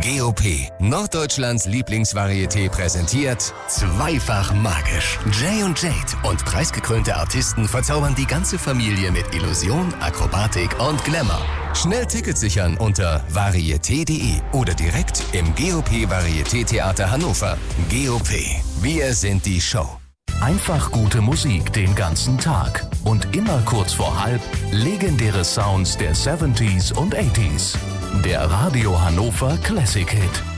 GOP, Norddeutschlands Lieblingsvarieté, präsentiert Zweifach magisch. Jay und Jade und preisgekrönte Artisten verzaubern die ganze Familie mit Illusion, Akrobatik und Glamour. Schnell Tickets sichern unter varieté.de oder direkt im GOP Varieté Theater Hannover. GOP, wir sind die Show. Einfach gute Musik den ganzen Tag und immer kurz vor halb legendäre Sounds der 70s und 80s. Der Radio Hannover Classic Hit.